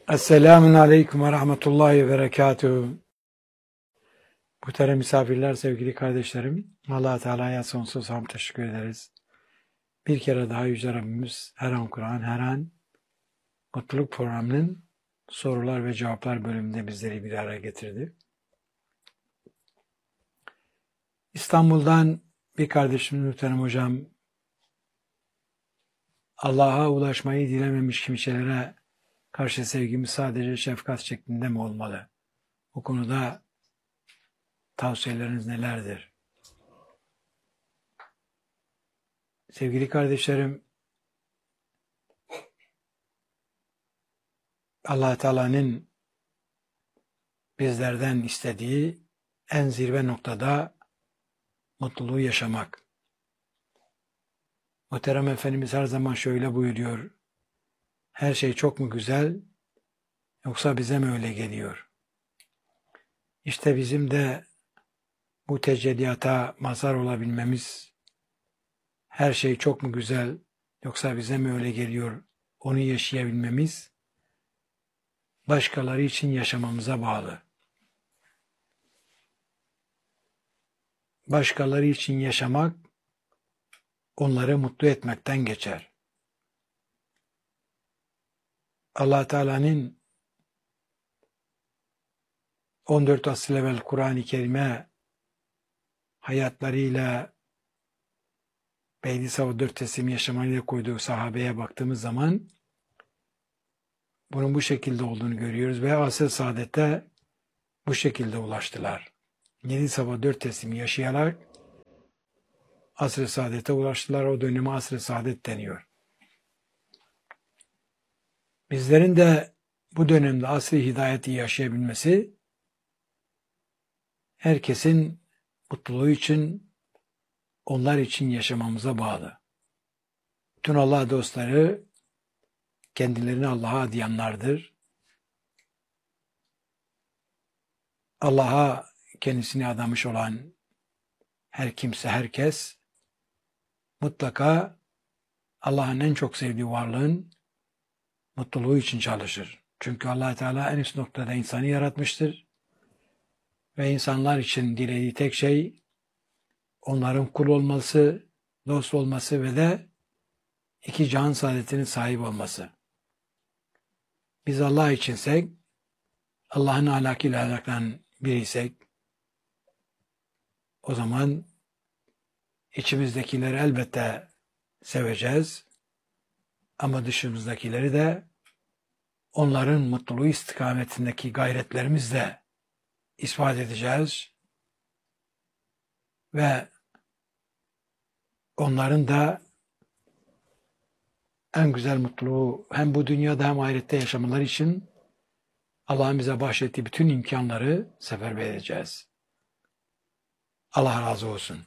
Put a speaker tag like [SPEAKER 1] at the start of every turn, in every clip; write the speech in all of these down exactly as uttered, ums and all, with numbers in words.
[SPEAKER 1] Esselamun Aleyküm ve Rahmetullahi ve Berekatuhu. Muhterem misafirler, sevgili kardeşlerim, Allah Teala'ya sonsuz hamd teşekkür ederiz. Bir kere daha Yüce Rabbimiz her an Kur'an, her an Mutluluk Programı'nın sorular ve cevaplar bölümünde bizleri bir araya getirdi. İstanbul'dan bir kardeşimiz muhterem hocam, Allah'a ulaşmayı dilememiş kimselere karşı sevgimiz sadece şefkat şeklinde mi olmalı? Bu konuda tavsiyeleriniz nelerdir? Sevgili kardeşlerim, Allah Teala'nın bizlerden istediği en zirve noktada mutluluğu yaşamak. Muhterem Efendimiz her zaman şöyle buyuruyor: her şey çok mu güzel, yoksa bize mi öyle geliyor? İşte bizim de bu tecelliyata mazhar olabilmemiz, her şey çok mu güzel, yoksa bize mi öyle geliyor, onu yaşayabilmemiz, başkaları için yaşamamıza bağlı. Başkaları için yaşamak, onları mutlu etmekten geçer. Allah Teala'nın on dört asıl evvel Kur'an-ı Kerim'e hayatlarıyla Beyli dört teslim yaşamayla koyduğu sahabeye baktığımız zaman bunun bu şekilde olduğunu görüyoruz ve asr-ı saadete bu şekilde ulaştılar. Yedi sabah dört teslim yaşayarak asr-ı saadete ulaştılar. O döneme asr-ı saadet deniyor. Bizlerin de bu dönemde asr-ı hidayeti yaşayabilmesi, herkesin mutluluğu için, onlar için yaşamamıza bağlı. Bütün Allah dostları kendilerini Allah'a adayanlardır. Allah'a kendisini adamış olan her kimse, herkes mutlaka Allah'ın en çok sevdiği varlığın mutluluğu için çalışır. Çünkü Allah Teala en üst noktada insanı yaratmıştır. Ve insanlar için dilediği tek şey onların kul olması, dost olması ve de iki cihan saadetinin sahip olması. Biz Allah içinsek, Allah'ın ahlakıyla ahlaklanan biriysek, o zaman içimizdekileri elbette seveceğiz. Ama dışımızdakileri de onların mutluluğu istikametindeki gayretlerimizle ispat edeceğiz. Ve onların da en güzel mutluluğu hem bu dünyada hem ahirette yaşamaları için Allah'ın bize bahşettiği bütün imkanları seferber edeceğiz. Allah razı olsun.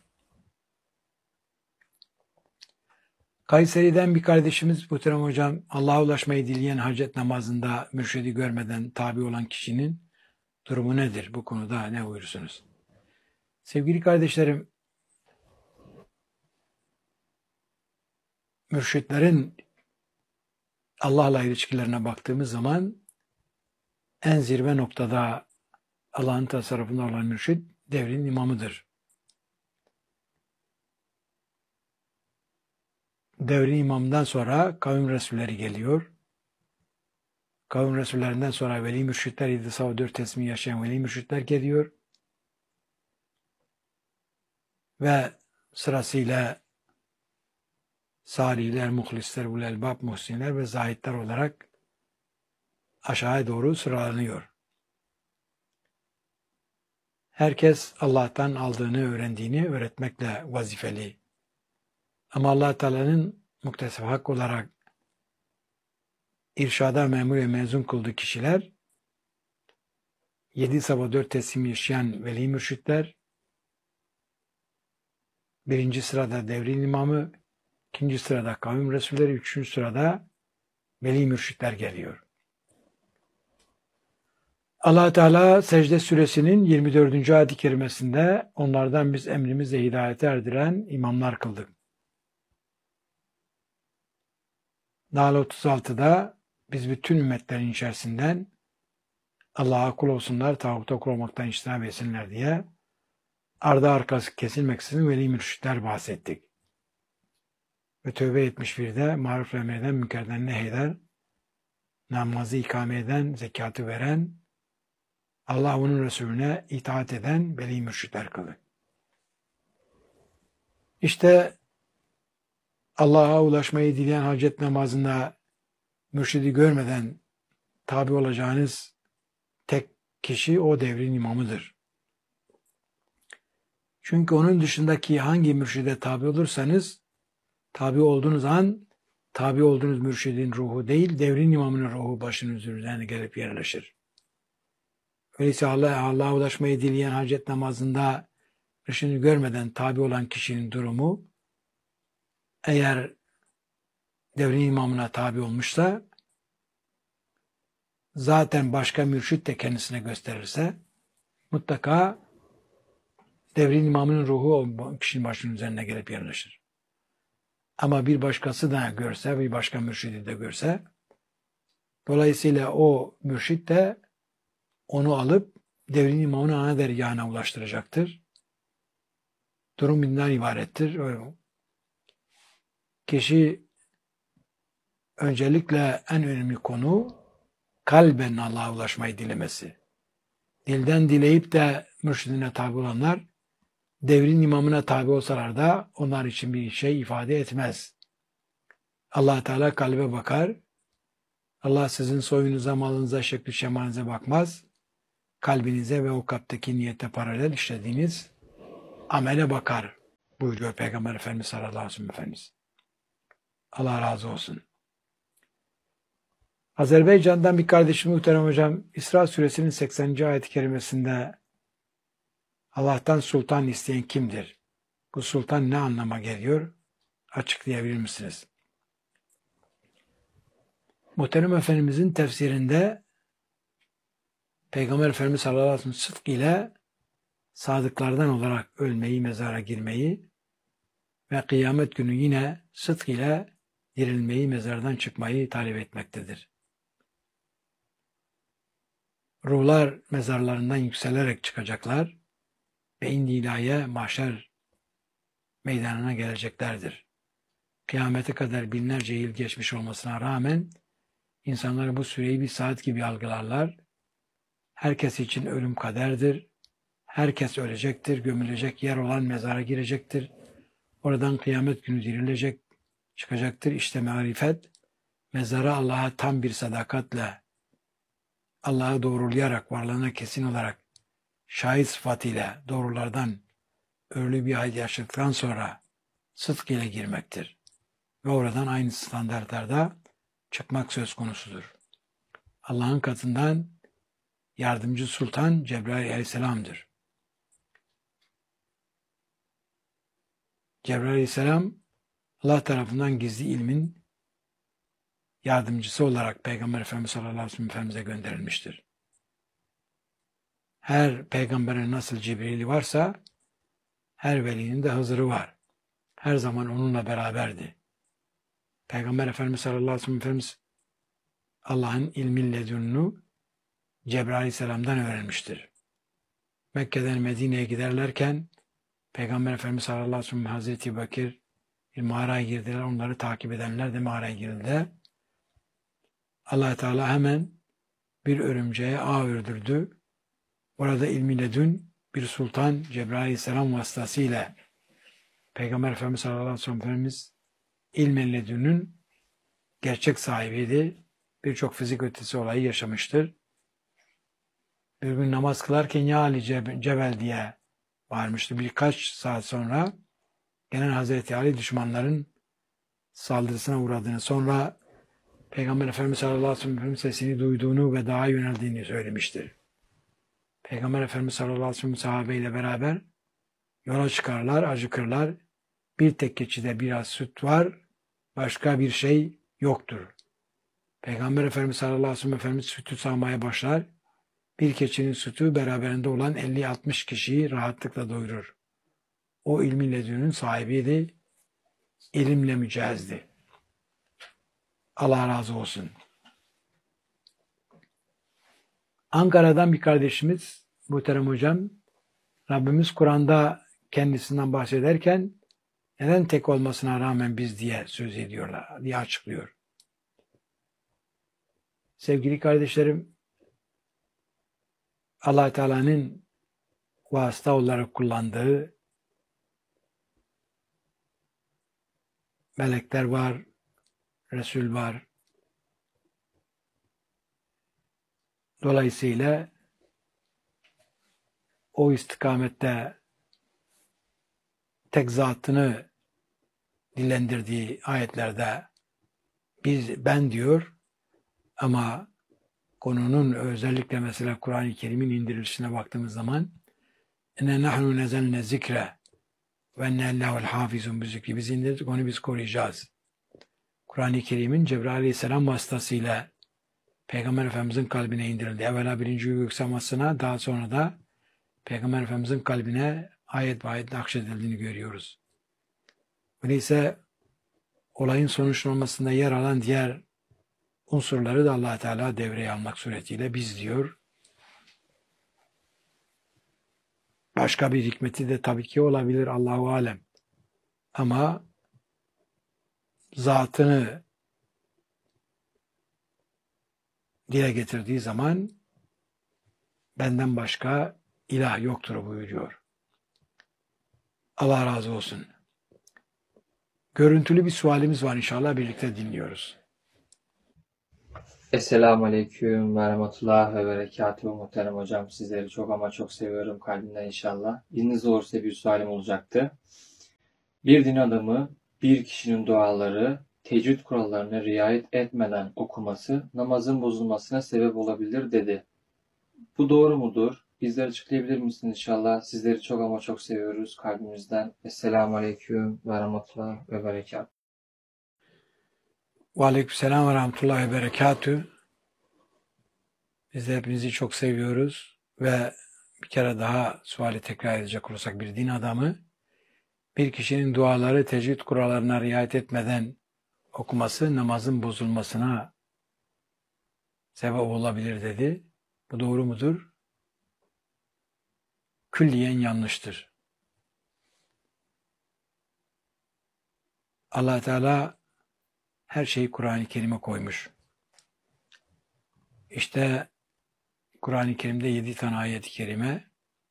[SPEAKER 1] Kayseri'den bir kardeşimiz muhterem hocam, Allah'a ulaşmayı dileyen hacet namazında mürşidi görmeden tabi olan kişinin durumu nedir? Bu konuda ne buyurursunuz? Sevgili kardeşlerim, mürşitlerin Allah'la ilişkilerine baktığımız zaman en zirve noktada Allah'ın tasarrufunda olan mürşit devrin imamıdır. Devrin imamından sonra kavim resulleri geliyor. Kavim resullerinden sonra veli mürşitler, yedi sabah dört tesmi yaşayan veli mürşitler geliyor. Ve sırasıyla salihler, muhlisler, ulul elbab, muhsinler ve zahitler olarak aşağıya doğru sıralanıyor. Herkes Allah'tan aldığını, öğrendiğini öğretmekle vazifeli. Ama Allah Teala'nın muktesip hak olarak irşada memur ve mezun kıldığı kişiler, yedi sabah dört teslim yaşayan veli mürşitler, birinci sırada devrin imamı, ikinci sırada kavim resulleri, üçüncü sırada veli mürşitler geliyor. Allah Teala Secde Suresinin yirmi dördüncü ayet-i kerimesinde onlardan biz emrimizle hidayete erdiren imamlar kıldık. Nahl otuz altıda biz bütün ümmetlerin içerisinden Allah'a kul olsunlar, tağuta kul olmaktan içtinab etsinler diye ardı arkası kesilmeksizin veli mürşitler bahsettik. Ve Tevbe yetmiş birde maruf emreden, münkerden nehyeder, namazı ikame eden, zekatı veren, Allah onun Resulüne itaat eden veli mürşitler kılır. İşte Allah'a ulaşmayı dileyen hacet namazında mürşidi görmeden tabi olacağınız tek kişi o devrin imamıdır. Çünkü onun dışındaki hangi mürşide tabi olursanız, tabi olduğunuz an, tabi olduğunuz mürşidin ruhu değil, devrin imamının ruhu başınızın üzerine gelip yerleşir. Öyleyse Allah, Allah'a ulaşmayı dileyen hacet namazında mürşidini görmeden tabi olan kişinin durumu, eğer devrin imamına tabi olmuşsa, zaten başka mürşit de kendisine gösterirse, mutlaka devrin imamının ruhu o kişinin başının üzerine gelip yerleşir. Ama bir başkası da görse, bir başka mürşidi de görse, dolayısıyla o mürşit de onu alıp devrin imamının ana dergahına ulaştıracaktır. Durum bundan ibarettir. Kişi öncelikle en önemli konu kalben Allah'a ulaşmayı dilemesi. Dilden dileyip de mürşidine tabi olanlar devrin imamına tabi olsalar da onlar için bir şey ifade etmez. Allah Teala kalbe bakar. Allah sizin soyunuza, malınıza, şekli şemalinize bakmaz. Kalbinize ve o kalpteki niyete paralel işlediğiniz amele bakar buyuruyor Peygamber Efendimiz sallallahu aleyhi ve sellem Efendimiz. Allah razı olsun. Azerbaycan'dan bir kardeşim muhterem hocam, İsra suresinin sekseninci ayet-i kerimesinde Allah'tan sultan isteyen kimdir? Bu sultan ne anlama geliyor? Açıklayabilir misiniz? Muhterem Efendimizin tefsirinde Peygamber Efendimiz sallallahu aleyhi ve sellem sıdk ile sadıklardan olarak ölmeyi, mezara girmeyi ve kıyamet günü yine sıdk ile dirilmeyi, mezardan çıkmayı talep etmektedir. Ruhlar mezarlarından yükselerek çıkacaklar ve indi ilahiye mahşer meydanına geleceklerdir. Kıyamete kadar binlerce yıl geçmiş olmasına rağmen insanlar bu süreyi bir saat gibi algılarlar. Herkes için ölüm kaderdir. Herkes ölecektir, gömülecek, yer olan mezara girecektir. Oradan kıyamet günü dirilecek, çıkacaktır. İşte marifet, mezara Allah'a tam bir sadakatle, Allah'ı doğrulayarak, varlığına kesin olarak, şahit sıfatıyla doğrulardan ölü bir hayat yaşadıktan sonra sıdk ile girmektir. Ve oradan aynı standartlarda çıkmak söz konusudur. Allah'ın katından yardımcı sultan Cebrail aleyhisselam'dır. Cebrail aleyhisselam Allah tarafından gizli ilmin yardımcısı olarak Peygamber Efendimiz sallallahu aleyhi ve sellem Efendimiz'e gönderilmiştir. Her peygamberin nasıl Cibril'i varsa her velinin de Hızır'ı var. Her zaman onunla beraberdi. Peygamber Efendimiz sallallahu aleyhi ve sellem Efendimiz Allah'ın ilmin ledününü Cebrail aleyhisselam'dan öğrenmiştir. Mekke'den Medine'ye giderlerken Peygamber Efendimiz sallallahu aleyhi ve sellem Hazreti Bekir bir mağaraya girdiler. Onları takip edenler de mağaraya girdiler. Allah Teala hemen bir örümceğe ağ ördürdü. Orada ilmiyle dün bir sultan Cebrail aleyhisselam vasıtasıyla Peygamber Efendimiz sallallahu aleyhi ve sellem Efendimiz ilmin ledünün gerçek sahibiydi. Birçok fizik ötesi olayı yaşamıştır. Bir gün namaz kılarken ya Ali Cebel diye bağırmıştı. Birkaç saat sonra gelen Hazreti Ali düşmanların saldırısına uğradığını, sonra Peygamber Efendimiz sallallahu aleyhi ve sellem sesini duyduğunu ve dağa yöneldiğini söylemiştir. Peygamber Efendimiz sallallahu aleyhi ve sellem sahabeyle beraber yola çıkarlar, acıkırlar. Bir tek keçide biraz süt var, başka bir şey yoktur. Peygamber Efendimiz sallallahu aleyhi ve sellem Efendimiz sütü sağmaya başlar. Bir keçinin sütü beraberinde olan elli altmış kişiyi rahatlıkla doyurur. O ilmi ledünün sahibiydi, ilimle mücehizdi. Allah razı olsun. Ankara'dan bir kardeşimiz, muhterem hocam, Rabbimiz Kur'an'da kendisinden bahsederken neden tek olmasına rağmen biz diye söz ediyorlar, diye açıklıyor. Sevgili kardeşlerim, Allah Teala'nın vasıta olarak kullandığı melekler var, Resul var. Dolayısıyla o istikamette tek zatını dillendirdiği ayetlerde biz, ben diyor ama konunun özellikle mesela Kur'an-ı Kerim'in indirilişine baktığımız zaman ene nahnu nezelne zikre ve ennellahul hafizun bi zikri, biz indirdik onu biz koruyacağız. Kur'an-ı Kerim'in Cebrail Aleyhisselam vasıtasıyla Peygamber Efendimizin kalbine indirildi. Evvela birinci gök semasına, daha sonra da Peygamber Efendimizin kalbine ayet ayet nakşedildiğini görüyoruz. Öyleyse olayın sonuçlanmasında yer alan diğer unsurları da Allah Teala devreye almak suretiyle biz diyor. Başka bir hikmeti de tabii ki olabilir, Allahu alem. Ama zatını dile getirdiği zaman benden başka ilah yoktur buyuruyor. Allah razı olsun. Görüntülü bir sualimiz var, inşallah birlikte dinliyoruz.
[SPEAKER 2] Esselamu Aleyküm ve Rahmetullah ve Berekatuhu muhterem hocam. Sizleri çok ama çok seviyorum kalbimden inşallah. İzniniz olursa bir sualim olacaktı. Bir din adamı bir kişinin duaları tecvid kurallarına riayet etmeden okuması namazın bozulmasına sebep olabilir dedi. Bu doğru mudur? Bizleri açıklayabilir misiniz inşallah? Sizleri çok ama çok seviyoruz kalbimizden. Esselamu Aleyküm ve Rahmetullah ve Berekatuhu.
[SPEAKER 1] Ve aleykümselam ve rahmetullahi ve berekatüh. Biz de hepinizi çok seviyoruz ve bir kere daha suali tekrar edecek olursak, bir din adamı bir kişinin duaları tecvid kurallarına riayet etmeden okuması namazın bozulmasına sebep olabilir dedi. Bu doğru mudur? Külliyen yanlıştır. Allah Teala her şeyi Kur'an-ı Kerim'e koymuş. İşte Kur'an-ı Kerim'de yedi tane ayet-i kerime.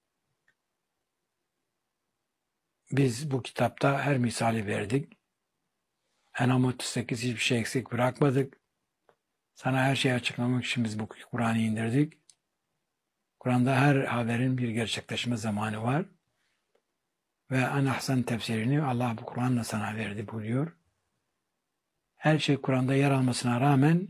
[SPEAKER 1] Biz bu kitapta her misali verdik. En'am otuz sekiz hiçbir şey eksik bırakmadık. Sana her şeyi açıklamak için biz bu Kur'an'ı indirdik. Kur'an'da her haberin bir gerçekleşme zamanı var. Ve en ahsen tefsirini Allah bu Kur'an'la sana verdi buyuruyor. Her şey Kur'an'da yer almasına rağmen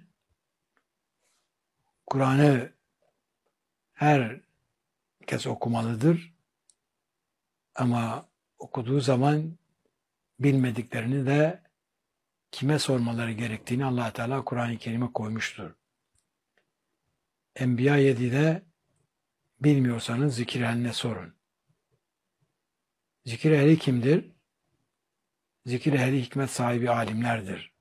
[SPEAKER 1] Kur'an'ı her kez okumalıdır. Ama okuduğu zaman bilmediklerini de kime sormaları gerektiğini Allah Teala Kur'an-ı Kerim'e koymuştur. Enbiya yedide bilmiyorsanız zikir ehline sorun. Zikir ehli kimdir? Zikir ehli hikmet sahibi alimlerdir.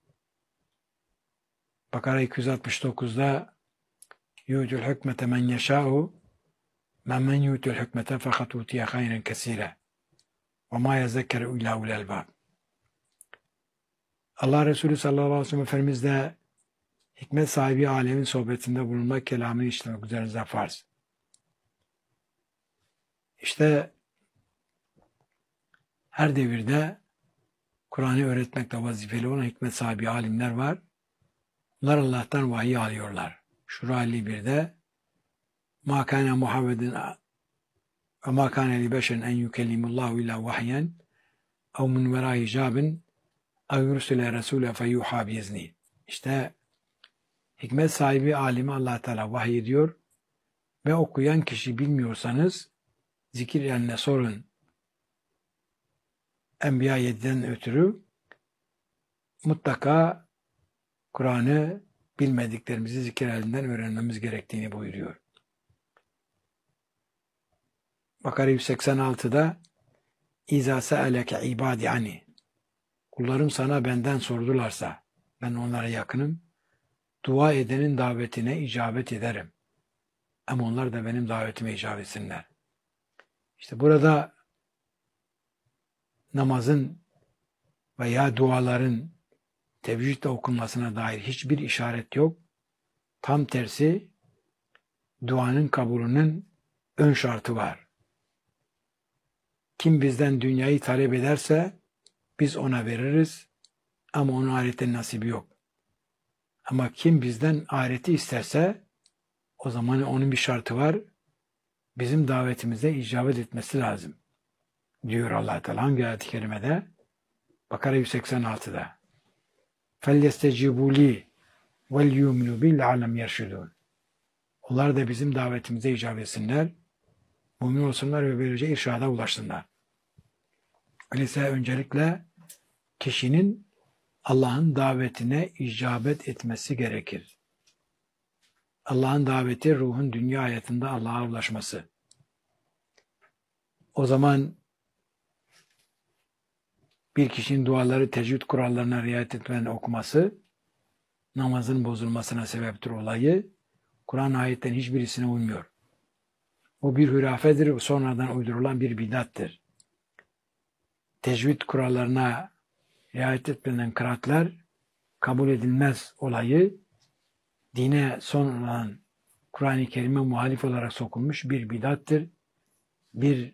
[SPEAKER 1] Bakara iki yüz altmış dokuzda yu'tul hükmete men yeşâ'u men men yu'tul hükmete fakat utiye hayren kesire ve ma yezekkeru illa ulul elbab. Allah Resulü sallallahu aleyhi ve sellem Efendimiz de hikmet sahibi alemin sohbetinde bulunmak, kelamını işlemek üzerinize farz. İşte her devirde Kur'an'ı öğretmekle vazifeli olan hikmet sahibi alimler var. Bunlar Allah'tan vahiy alıyorlar. Şura elli birde مَا كَانَ مُحَمَّدٍ وَمَا كَانَ لِبَشَرٍ اَنْ يُكَلِّمُ اللّٰهُ اِلَّا وَحْيًا اَوْ مِنْ وَرَاءِ حِجَابٍ اَوْ يُرْسِلَ رَسُولَ فَيُوحَى بِإِذْنِهِ. İşte hikmet sahibi alimi Allah Teala vahiy ediyor ve okuyan kişi bilmiyorsanız zikir eline sorun. Enbiya yediden ötürü mutlaka Kur'an'ı bilmediklerimizi zikir elinden öğrenmemiz gerektiğini buyuruyor. Bakara yüz seksen altıda İzâ se'eleke ibâdi ani, kullarım sana benden sordularsa ben onlara yakınım, dua edenin davetine icabet ederim. Ama onlar da benim davetime icabet etsinler. İşte burada namazın veya duaların tevhidle okunmasına dair hiçbir işaret yok. Tam tersi duanın kabulünün ön şartı var. Kim bizden dünyayı talep ederse biz ona veririz ama onun ahiretten nasibi yok. Ama kim bizden ahireti isterse o zaman onun bir şartı var. Bizim davetimize icabet etmesi lazım. Diyor Allah Teala hangi ayet-i kerimede? Bakara yüz seksen altıda. فَلْيَسْتَجِبُوا لِي وَلْيُؤْمِنُوا بِي لَعَلَّهُمْ يَرْشُدُونَ. Onlar da bizim davetimize icabet etsinler, mümin olsunlar ve böylece irşada ulaşsınlar. Öyleyse öncelikle kişinin Allah'ın davetine icabet etmesi gerekir. Allah'ın daveti ruhun dünya hayatında Allah'a ulaşması. O zaman bir kişinin duaları tecvid kurallarına riayet etmeden okuması namazın bozulmasına sebeptir olayı. Kur'an ayetlerin hiçbirisine uymuyor. O bir hürafedir, sonradan uydurulan bir bidattır. Tecvid kurallarına riayet etmeden kıraatler kabul edilmez olayı dine sonradan Kur'an-ı Kerim'e muhalif olarak sokulmuş bir bidattır. Bir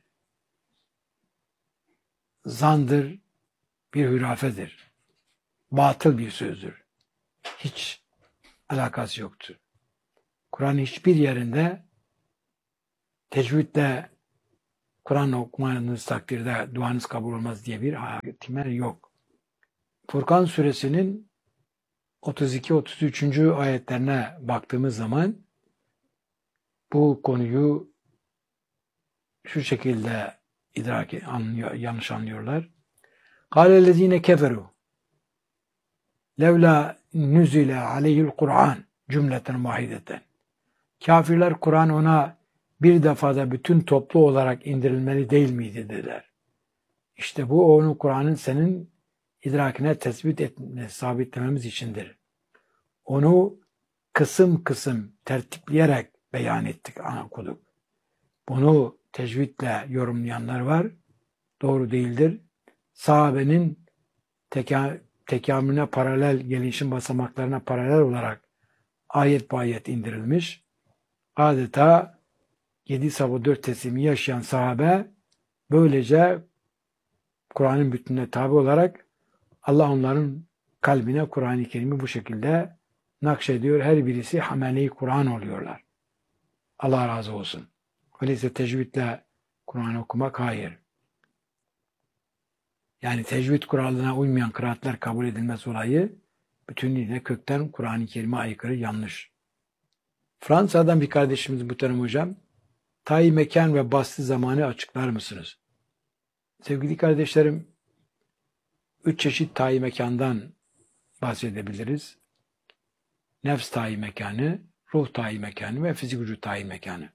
[SPEAKER 1] zandır, bir hürafedir. Batıl bir sözdür. Hiç alakası yoktur. Kur'an'ın hiçbir yerinde tecvidle Kur'an okumanız takdirde duanız kabul olmaz diye bir ihtimal yok. Furkan suresinin otuz iki otuz üçüncü ayetlerine baktığımız zaman bu konuyu şu şekilde idrak anlıyor, yanlış anlıyorlar. قَالَ الَّذ۪ينَ كَفَرُوا لَوْلَا نُزِلَ عَلَيْهِ الْقُرْآنِ cümleten vahideten. Kafirler Kur'an ona bir defada bütün toplu olarak indirilmeli değil miydi dediler. İşte bu onu Kur'an'ın senin idrakine tespit etmemiz, sabitlememiz içindir. Onu kısım kısım tertipleyerek beyan ettik, okuduk. Bunu tecvidle yorumlayanlar var. Doğru değildir. Sahabenin teka, tekamüline paralel, gelişim basamaklarına paralel olarak ayet bu ayet indirilmiş. Adeta yedi sabah dört teslimi yaşayan sahabe böylece Kur'an'ın bütününe tabi olarak Allah onların kalbine Kur'an-ı Kerim'i bu şekilde nakşediyor. Her birisi hamele-i Kur'an oluyorlar. Allah razı olsun. Öyleyse tecvidle Kur'an okumak hayır. Yani tecvid kuralına uymayan kıraatler kabul edilmez olayı bütünlüğüyle kökten Kur'an-ı Kerim'e aykırı, yanlış. Fransa'dan bir kardeşimiz muhterem hocam, tayi mekan ve basti zamanı açıklar mısınız? Sevgili kardeşlerim, üç çeşit tayi mekandan bahsedebiliriz. Nefs tayi mekanı, ruh tayi mekanı ve fizik vücut tayi mekanı.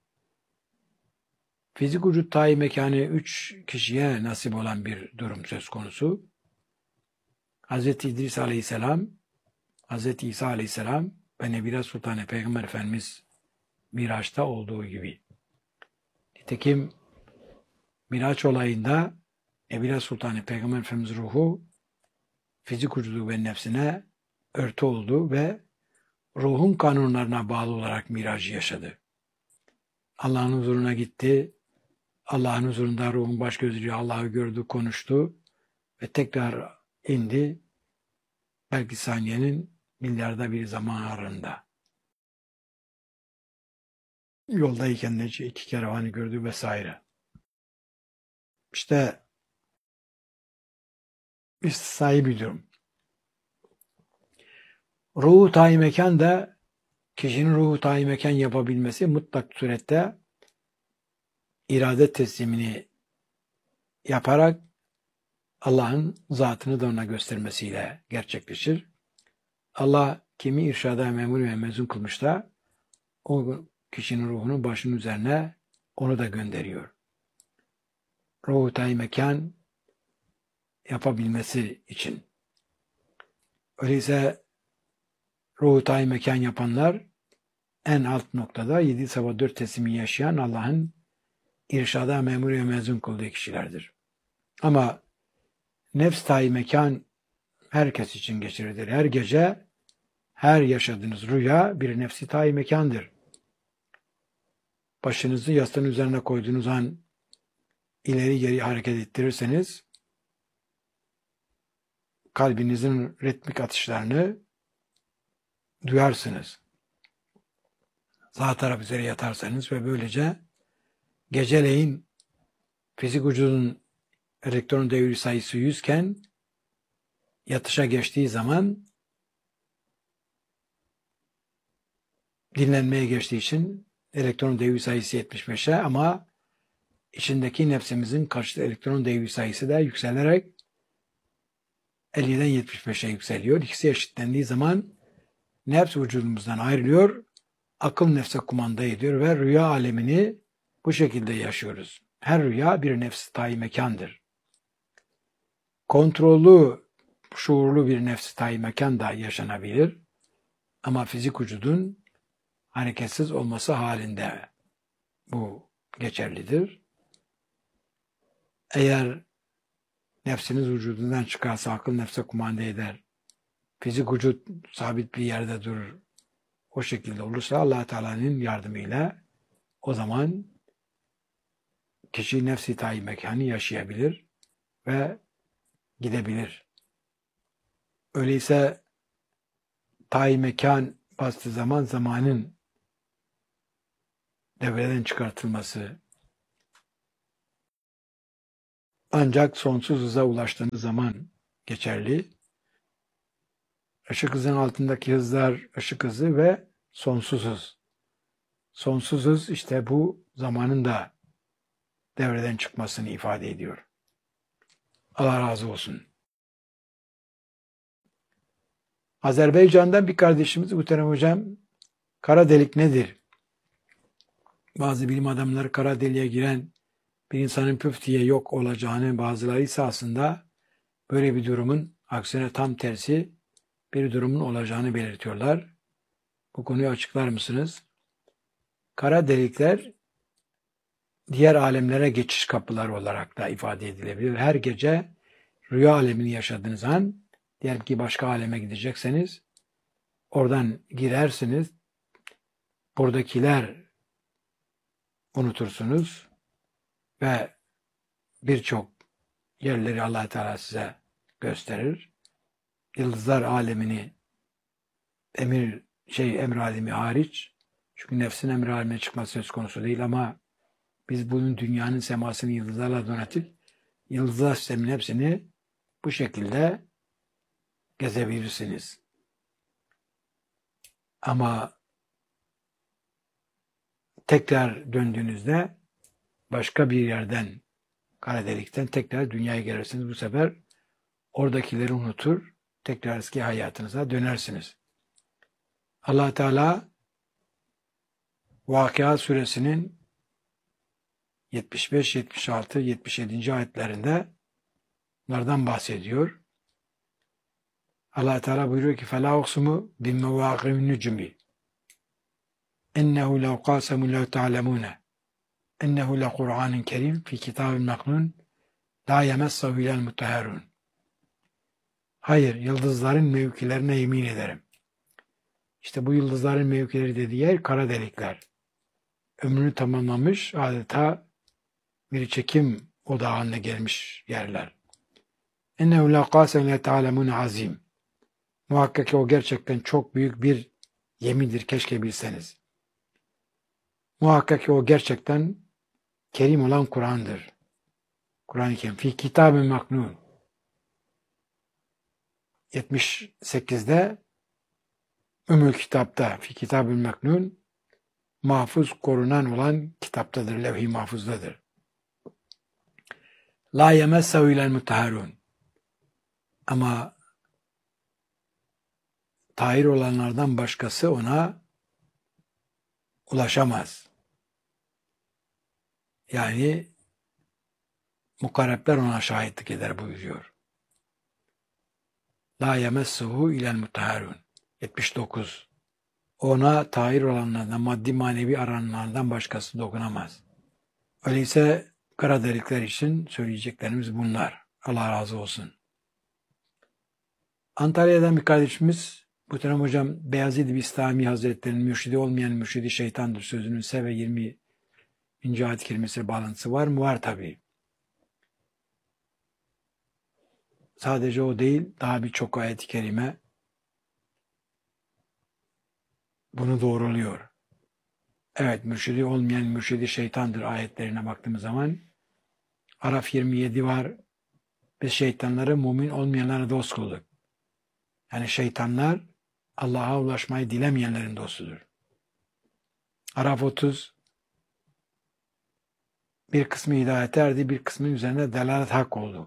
[SPEAKER 1] Fizik vücut tayi mekanı üç kişiye nasip olan bir durum söz konusu. Hazreti İdris Aleyhisselam, Hazreti İsa Aleyhisselam ve Nebire Sultan Peygamber Efendimiz Miraç'ta olduğu gibi. Nitekim Miraç olayında Nebire Sultan Peygamber Efendimiz ruhu fizik vücudu ve nefsine örtü oldu ve ruhun kanunlarına bağlı olarak miracı yaşadı. Allah'ın huzuruna gitti. Allah'ın huzurunda ruhun baş gözüyle Allah'ı gördü, konuştu ve tekrar indi. Belki saniyenin milyarda bir zaman aralığında. Yoldayken de iki kervanı gördü vesaire. İşte istisnai bir durum. Ruhu tayi mekan da kişinin ruhu tayi mekan yapabilmesi mutlak surette irade teslimini yaparak Allah'ın zatını da ona göstermesiyle gerçekleşir. Allah kimi irşada memur ve mezun kılmış da o kişinin ruhunu başının üzerine onu da gönderiyor. Ruhu tayi mekan yapabilmesi için. Öyleyse ruhu tayi mekan yapanlar en alt noktada yedi sabah dört teslimi yaşayan Allah'ın irşada memur ve mezun kıldığı kişilerdir. Ama nefs tayi mekan herkes için geçerlidir. Her gece, her yaşadığınız rüya bir nefsi tayi mekandır. Başınızı yastığın üzerine koyduğunuz an ileri geri hareket ettirirseniz kalbinizin ritmik atışlarını duyarsınız. Sağ taraf üzere yatarsanız ve böylece geceleyin fizik vücudun elektron devri sayısı yüz iken yatışa geçtiği zaman dinlenmeye geçtiği için elektron devri sayısı yetmiş beşe ama içindeki nefsimizin karşıtı elektron devri sayısı da yükselerek elliden yetmiş beşe yükseliyor. İkisi eşitlendiği zaman nefs vücudumuzdan ayrılıyor, akıl nefse kumanda ediyor ve rüya alemini bu şekilde yaşıyoruz. Her rüya bir nefs tayi mekandır. Kontrollü, şuurlu bir nefs tayi mekan da yaşanabilir. Ama fizik vücudun hareketsiz olması halinde bu geçerlidir. Eğer nefsiniz vücudundan çıkarsa akıl nefse kumanda eder. Fizik vücut sabit bir yerde durur. O şekilde olursa Allah Teala'nın yardımıyla o zaman kişi nefsi tayi mekanı yaşayabilir ve gidebilir. Öyleyse tayi mekan bastığı zaman zamanın devreden çıkartılması ancak sonsuz hıza ulaştığınız zaman geçerli. Işık hızının altındaki hızlar ışık hızı ve sonsuz hız. Sonsuz hız işte bu zamanın da devreden çıkmasını ifade ediyor. Allah razı olsun. Azerbaycan'dan bir kardeşimiz muhterem hocam, kara delik nedir? Bazı bilim adamları kara deliğe giren bir insanın püf diye yok olacağını, bazıları ise aslında böyle bir durumun aksine tam tersi bir durumun olacağını belirtiyorlar. Bu konuyu açıklar mısınız? Kara delikler diğer alemlere geçiş kapıları olarak da ifade edilebilir. Her gece rüya alemini yaşadığınız an, diyelim ki başka aleme gidecekseniz, oradan girersiniz, buradakiler unutursunuz ve birçok yerleri Allah Teala size gösterir. Yıldızlar alemini emir şey emir alemi hariç, çünkü nefsin emir alemine çıkması söz konusu değil ama biz bunun dünyanın semasını yıldızlarla donatıp yıldızlar sisteminin hepsini bu şekilde gezebilirsiniz. Ama tekrar döndüğünüzde başka bir yerden, kara delikten tekrar dünyaya gelirsiniz. Bu sefer oradakileri unutur, tekrar eski hayatınıza dönersiniz. Allah Teala Vakıa suresinin yetmiş beş, yetmiş altı, yetmiş yedinci ayetlerinde bunlardan bahsediyor. Allah Teala buyuruyor ki فَلَا اُقْسُمُ بِمَّوَاقِعِ النُّجُمِ اِنَّهُ لَوْ قَاسَمُ لَوْ تَعْلَمُونَ اِنَّهُ لَقُرْآنٍ كَرِيمٍ فِي كِتَابٍ مَكْنُونٍ لَا يَمَسَّهُ اِلَى الْمُطَّهَّرُونَ. Hayır, yıldızların mevkilerine yemin ederim. İşte bu yıldızların mevkileri dediği yer kara delikler. Ömrünü tamamlamış, adeta bir çekim odağı haline gelmiş yerler. اِنَّهُ لَا قَاسَمُ لَا تَعْلَمُونَ azim. Muhakkak ki o gerçekten çok büyük bir yemindir, keşke bilseniz. Muhakkak ki o gerçekten kerim olan Kur'an'dır. Kur'an-ı Kerim. Fi kitab-ı maknun. yetmiş sekizde Ümmül Kitap'ta, fi kitab-ı maknun, mahfuz korunan olan kitaptadır, levh-i mahfuzdadır. La yemessehu ilel mutahharun. Ama tahir olanlardan başkası ona ulaşamaz. Yani mukarrepler ona şahitlik eder buyuruyor. La yemessehu ilel mutahharun. yetmiş dokuz. ona tahir olanlardan, maddi manevi arananlardan başkası dokunamaz. Öyleyse kara delikler için söyleyeceklerimiz bunlar. Allah razı olsun. Antalya'dan bir kardeşimiz, Muhterem Hocam, Beyazid Bistami Hazretleri'nin mürşidi olmayan mürşidi şeytandır sözünün S ve yirminci ayet-i kerimesiyle bağlantısı var mı? Var tabii. Sadece o değil, daha birçok ayet-i kerime bunu doğruluyor. Evet, mürşidi olmayan mürşidi şeytandır ayetlerine baktığımız zaman Araf yirmi yedi var. Biz şeytanları mümin olmayanlara dost kıldık. Yani şeytanlar Allah'a ulaşmayı dilemeyenlerin dostudur. Araf otuz, bir kısmı hidayete erdi, bir kısmı üzerine delalet hak oldu.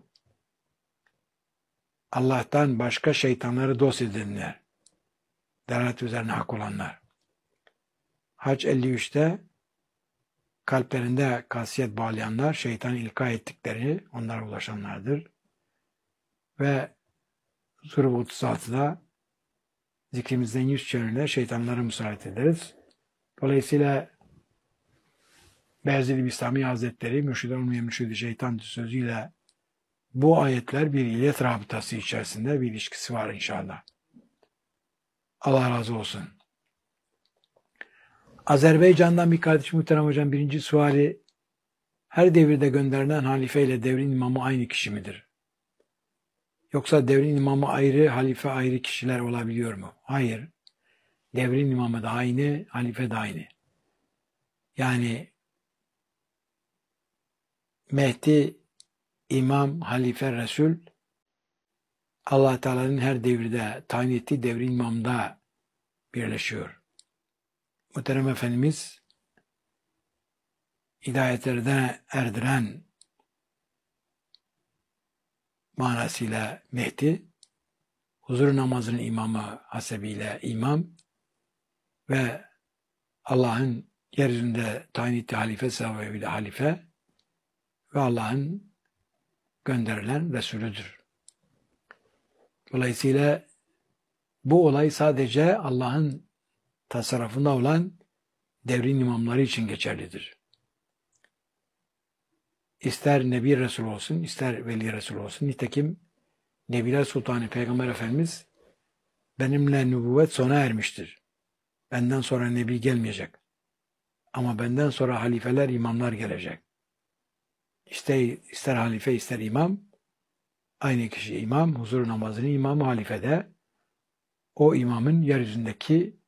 [SPEAKER 1] Allah'tan başka şeytanları dost edinler. Delalet üzerine hak olanlar. Hac elli üçte kalplerinde kasiyet bağlayanlar, şeytan ilka ettikleri onlara ulaşanlardır. Ve Zuruf otuz altıda zikrimizden yüz çevirenler şeytanları musallat ederiz. Dolayısıyla Beyazid Bistami Hazretleri mürşid olmayan mürşidi şeytan sözüyle bu ayetler bir illet rabıtası içerisinde bir ilişkisi var inşallah. Allah razı olsun. Azerbaycan'dan bir kardeşim Muhterem Hocam birinci suali, her devirde gönderilen halife ile devrin imamı aynı kişi midir? Yoksa devrin imamı ayrı, halife ayrı kişiler olabiliyor mu? Hayır. Devrin imamı da aynı, halife de aynı. Yani Mehdi, İmam, Halife, Resul, Allah Teala'nın her devirde tayin ettiği devrin imamda birleşiyor. Muhterem Efendimiz hidayetlerine erdiren manasıyla Mehdi, huzur namazının imamı hasebiyle imam ve Allah'ın yeryüzünde tayin ettiği halife sebebiyle halife ve Allah'ın gönderilen Resulüdür. Dolayısıyla bu olay sadece Allah'ın tasarrufunda olan devrin imamları için geçerlidir. İster Nebi Resul olsun, ister Veli Resul olsun. Nitekim Nebiler Sultanı Peygamber Efendimiz benimle nübüvvet sona ermiştir. Benden sonra Nebi gelmeyecek. Ama benden sonra halifeler, imamlar gelecek. İster, ister halife, ister imam, aynı kişi imam, huzur namazının imamı halifede, o imamın yeryüzündeki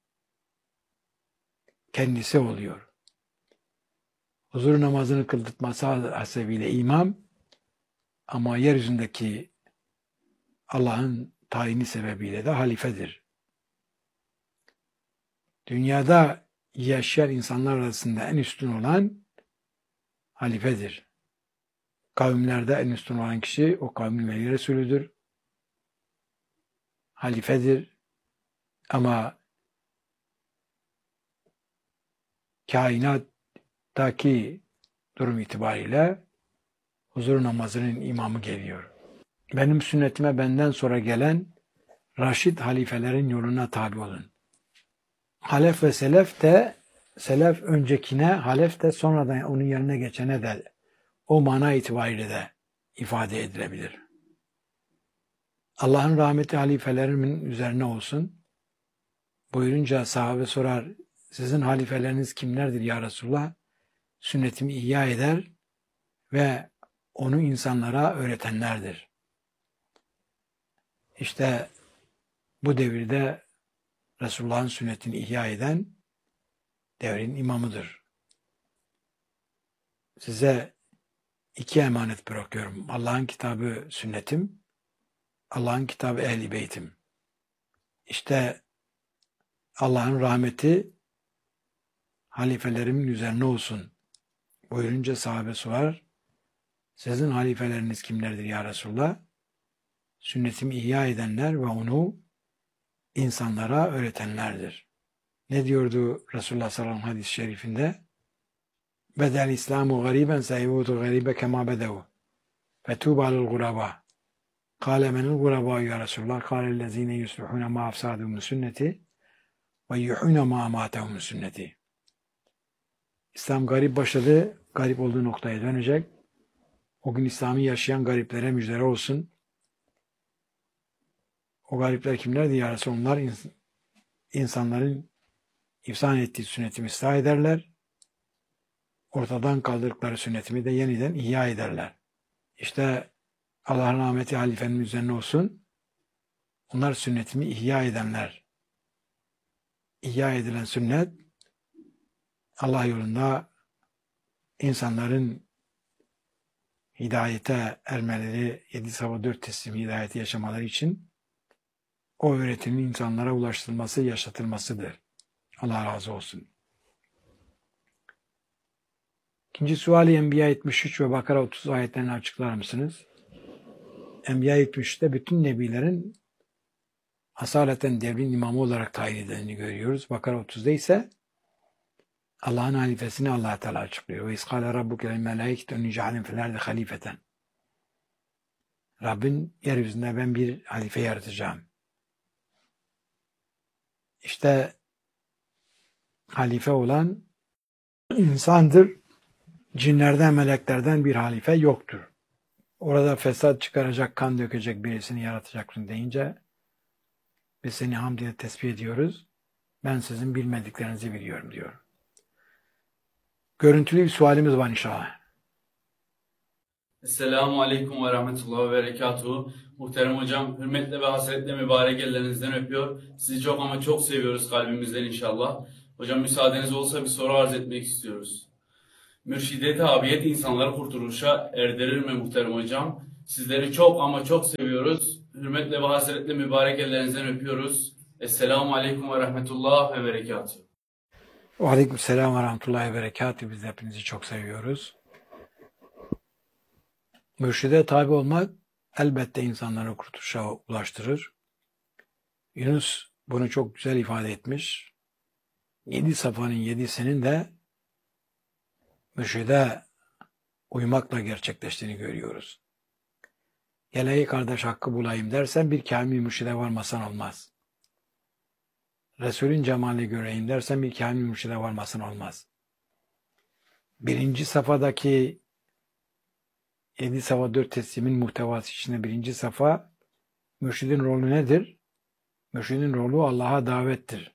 [SPEAKER 1] kendisi oluyor. Huzur namazını kıldırtması hasebiyle imam, ama yeryüzündeki Allah'ın tayini sebebiyle de halifedir. Dünyada yaşayan insanlar arasında en üstün olan halifedir. Kavimlerde en üstün olan kişi o kavmin veli Resulüdür. Halifedir. Ama kainattaki durum itibariyle huzur namazının imamı geliyor. Benim sünnetime benden sonra gelen Raşid halifelerin yoluna tabi olun. Halef ve selef de, selef öncekine, halef de sonradan onun yerine geçene de o mana itibariyle de ifade edilebilir. Allah'ın rahmeti halifelerimin üzerine olsun. Buyurunca sahabe sorar, sizin halifeleriniz kimlerdir ya Resulullah? Sünnetimi ihya eder ve onu insanlara öğretenlerdir. İşte bu devirde Resulullah'ın sünnetini ihya eden devrin imamıdır. Size iki emanet bırakıyorum. Allah'ın kitabı sünnetim, Allah'ın kitabı ehl-i beytim. İşte Allah'ın rahmeti halifelerimin üzerine olsun. Buyurunca sahabe sorar, sizin halifeleriniz kimlerdir ya Resulullah? Sünnetimi ihya edenler ve onu insanlara öğretenlerdir. Ne diyordu Resulullah sallallahu aleyhi ve sellem hadis-i şerifinde? Bedel İslamu gariben seyudu garibe kema bedevu. Fetuba lil guraba. Kâle menil guraba ya Resulullah. Kâle lezîne yusluhûne ma afsâdû min sünneti. ve yuhune ma amatehum sünneti. İslam garip başladı, garip olduğu noktaya dönecek. O gün İslam'ı yaşayan gariplere müjdeler olsun. O garipler kimlerdi ya Resulallah? Onlar ins- insanların ifsan ettiği sünnetimi ıslah ederler. Ortadan kaldırdıkları sünnetimi de yeniden ihya ederler. İşte Allah'ın rahmeti halifenin üzerine olsun. Onlar sünnetimi ihya edenler. İhya edilen sünnet Allah yolunda insanların hidayete ermeleri, yedi sabah dört teslim hidayeti yaşamaları için o öğretimin insanlara ulaştırılması, yaşatılmasıdır. Allah razı olsun. İkinci suali Enbiya yetmiş üç ve Bakara otuz ayetlerini açıklar mısınız? Enbiya yetmiş üçte bütün nebilerin asaleten devrin imamı olarak tayin edildiğini görüyoruz. Bakara otuzda ise Allah'ın halifesini Allah Teala açıklıyor. Ve iskâle rabbuke lil melâiketi inni cealin fil ardi halifeten. Rabbin yeryüzünde ben bir halife yaratacağım. İşte halife olan insandır. Cinlerden, meleklerden bir halife yoktur. Orada fesat çıkaracak, kan dökecek birisini yaratacaksın deyince biz seni hamd ile tesbih ediyoruz. Ben sizin bilmediklerinizi biliyorum diyor. Görüntülü bir sualimiz var inşallah.
[SPEAKER 3] Esselamu Aleyküm ve Rahmetullahi ve Berekatuhu. Muhterem hocam, hürmetle ve hasretle mübarek ellerinizden öpüyor. Sizi çok ama çok seviyoruz kalbimizden inşallah. Hocam müsaadeniz olsa bir soru arz etmek istiyoruz. Mürşide tabiyet insanları kurtuluşa erdirir mi muhterem hocam? Sizleri çok ama çok seviyoruz. Hürmetle ve hasretle mübarek ellerinizden öpüyoruz. Esselamu Aleyküm ve Rahmetullahi ve Berekatuhu.
[SPEAKER 1] Ve aleyküm selam ve rahmetullahi ve berekatuhu. Biz hepinizi çok seviyoruz. Mürşide tabi olmak elbette insanları kurtuluşa ulaştırır. Yunus bunu çok güzel ifade etmiş. Yedi safanın yedisinin de mürşide uymakla gerçekleştiğini görüyoruz. Gel kardeş hakkı bulayım dersen bir kamil mürşide varmasan olmaz. Resulün cemalini göreyim dersen bir kamil mürşide varmasın olmaz. Birinci safadaki yedi safa dört teslimin muhtevası içinde birinci safa mürşidin rolü nedir? Mürşidin rolü Allah'a davettir.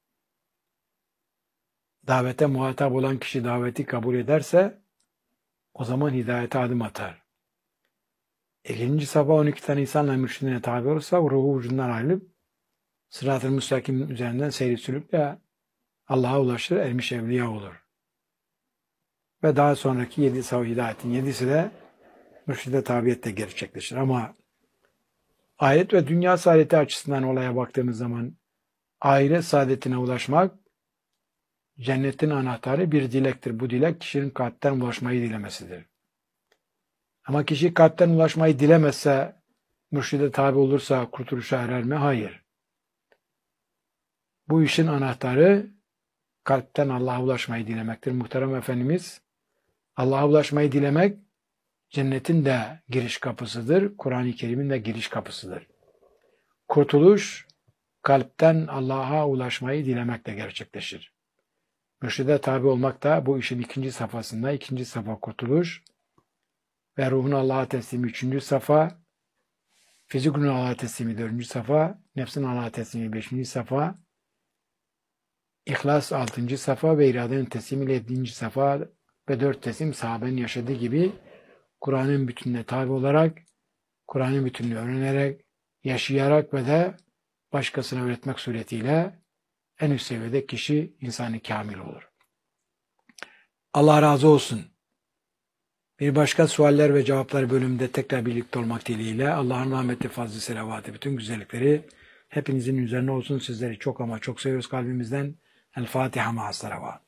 [SPEAKER 1] Davete muhatap olan kişi daveti kabul ederse o zaman hidayete adım atar. İkinci safa on iki tane insanla mürşidine tabi olursa ruhu ucundan ayrılıp sırat-ı müstakim üzerinden seyri sülükle Allah'a ulaşır, ermiş evliya olur. Ve daha sonraki yedi safa hidayetin yedisi de mürşide tabiyetle gerçekleşir. Ama ahiret ve dünya saadeti açısından olaya baktığımız zaman ahiret saadetine ulaşmak cennetin anahtarı bir dilektir. Bu dilek kişinin kalpten ulaşmayı dilemesidir. Ama kişi kalpten ulaşmayı dilemezse, mürşide tabi olursa kurtuluşa erer mi? Hayır. Bu işin anahtarı kalpten Allah'a ulaşmayı dilemektir. Muhterem Efendimiz, Allah'a ulaşmayı dilemek cennetin de giriş kapısıdır. Kur'an-ı Kerim'in de giriş kapısıdır. Kurtuluş kalpten Allah'a ulaşmayı dilemekle gerçekleşir. Mürşide tabi olmak da bu işin ikinci safhasında, ikinci safa kurtuluş ve ruhun Allah'a teslimi üçüncü safa, fizikun Allah'a teslimi dördüncü safa, nefsin Allah'a teslimi beşinci safa, İhlas altıncı safa ve iradenin teslimiyle yedinci safa ve dört teslim sahabenin yaşadığı gibi Kur'an'ın bütününe tabi olarak, Kur'an'ın bütününü öğrenerek, yaşayarak ve de başkasına öğretmek suretiyle en üst seviyede kişi insanı kamil olur. Allah razı olsun. Bir başka sualler ve cevaplar bölümünde tekrar birlikte olmak dileğiyle Allah'ın rahmeti, fazlı, selavatı, bütün güzellikleri hepinizin üzerine olsun. Sizleri çok ama çok seviyoruz kalbimizden. El Fatiha ma'as salavat.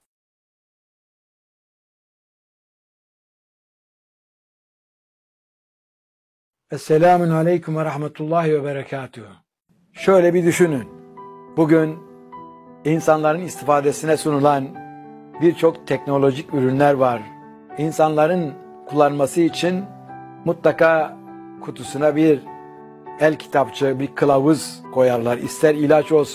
[SPEAKER 1] Esselamun aleyküm ve rahmetullahi ve berekatuhu. Şöyle bir düşünün. Bugün insanların istifadesine sunulan birçok teknolojik ürünler var. İnsanların kullanması için mutlaka kutusuna bir el kitapçığı, bir kılavuz koyarlar. İster ilaç olsun,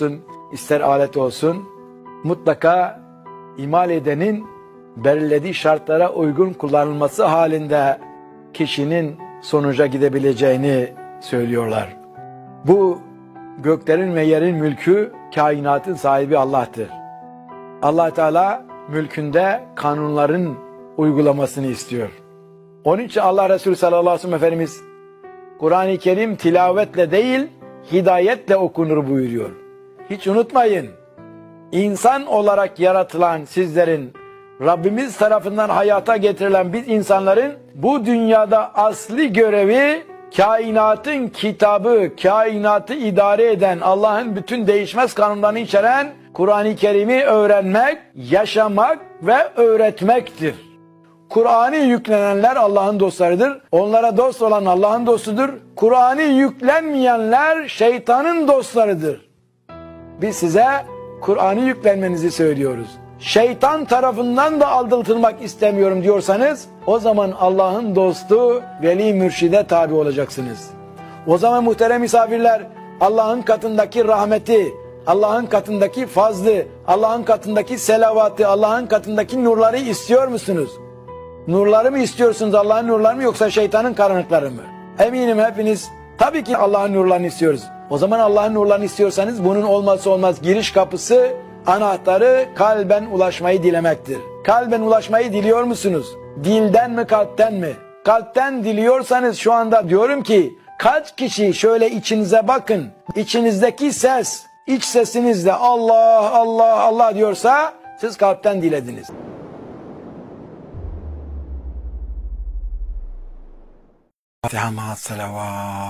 [SPEAKER 1] ister alet olsun, mutlaka imal edenin belirlediği şartlara uygun kullanılması halinde kişinin sonuca gidebileceğini söylüyorlar. Bu göklerin ve yerin mülkü, kainatın sahibi Allah'tır. Allah Teala mülkünde kanunların uygulamasını istiyor. Onun için Allah Resulü sallallahu aleyhi ve sellem Efendimiz Kur'an-ı Kerim tilavetle değil, hidayetle okunur buyuruyor. Hiç unutmayın, insan olarak yaratılan sizlerin, Rabbimiz tarafından hayata getirilen biz insanların bu dünyada asli görevi kainatın kitabı, kainatı idare eden, Allah'ın bütün değişmez kanunlarını içeren Kur'an-ı Kerim'i öğrenmek, yaşamak ve öğretmektir. Kur'an'ı yüklenenler Allah'ın dostlarıdır. Onlara dost olan Allah'ın dostudur. Kur'an'ı yüklenmeyenler şeytanın dostlarıdır. Biz size Kur'an'ı yüklenmenizi söylüyoruz. Şeytan tarafından da aldatılmak istemiyorum diyorsanız, o zaman Allah'ın dostu, veli mürşide tabi olacaksınız. O zaman muhterem misafirler, Allah'ın katındaki rahmeti, Allah'ın katındaki fazlı, Allah'ın katındaki selavatı, Allah'ın katındaki nurları istiyor musunuz? Nurları mı istiyorsunuz, Allah'ın nurları mı, yoksa şeytanın karanlıkları mı? Eminim hepiniz tabii ki Allah'ın nurlarını istiyoruz. O zaman Allah'ın nurlarını istiyorsanız bunun olmazsa olmaz giriş kapısı, anahtarı kalben ulaşmayı dilemektir. Kalben ulaşmayı diliyor musunuz? Dilden mi, kalpten mi? Kalpten diliyorsanız şu anda diyorum ki, kaç kişi şöyle içinize bakın, içinizdeki ses, iç sesinizle Allah Allah Allah diyorsa siz kalpten dilediniz. Fatiha ma'as salavat.